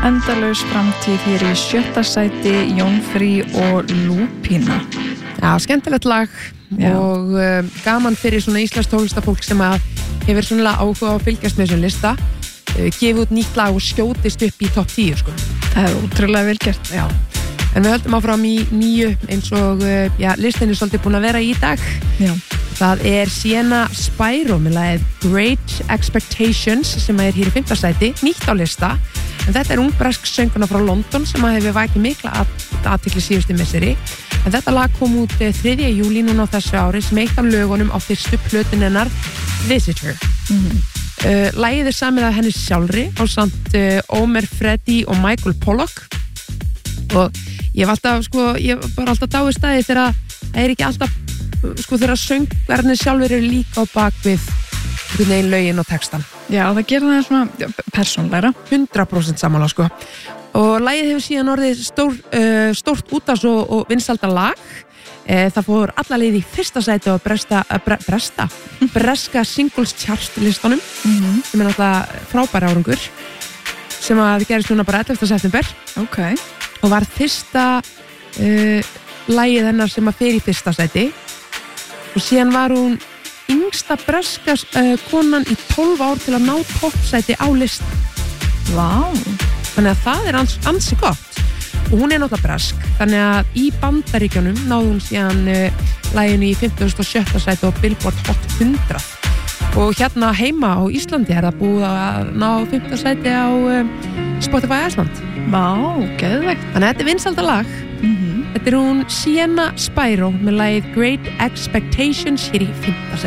Endalaus framtíð hér í 7. sæti, Jónfrí og Lúpína. Já, skemmtilegt lag. Já. Og gaman fyrir svona íslenskt tónlistafólk sem að hefur svona áhuga á að fylgjast með þessum lista, gefið út nýtt lag og skjótist upp í topp 10 sko. Það ótrúlega vel gert. Já. En við höldum áfram í 9 eins og listin svolítið búin að vera í dag. Já. Það Sienna Spyro með lagið Great Expectations sem er hér í 5. sæti, nýtt á lista. En þetta ung bresk sönguna frá London sem að hefur vakið mikla athygli síðustu misseri. En þetta lag kom út 3. júlí núna á þessu ári sem eitt af lögunum á fyrstu plötun hennar Visitor. Lagið samið af henni sjálfri og samt Omer Freddy og Michael Pollock. Og ég var alltaf dáið staði þegar það er ekki alltaf þegar söngverðinni sjálfur eru líka á bakvið einhvern veginn lögin og textan. Já, það gerir það svona persónlegra. 100% samanlega sko. Og lagið hefur síðan orðið stórt útás og vinsælda lag. Það fór alla leið í 1. sæti á breska singles chart listunum sem er náttúrulega frábæri árangur sem að gerist núna bara 11. september. Ok. Og var fyrsta lagið hennar sem að fer í 1. sæti og síðan var hún yngsta breska konan í 12 ár til að ná toppsæti á list. Vá. Þannig að það er ansi gott og hún er náttúrulega bresk þannig að í Bandaríkjunum náði hún síðan laginu í 57. sæti og Billboard Hot 100 og hérna heima á Íslandi er það búið að ná 5. sæti á Spotify Iceland. Vá, geðvegt. Þannig að þetta er vinsælda lag. Þetta er hún Sienna Spyro með lagið Great Expectations hér í 5. sæti.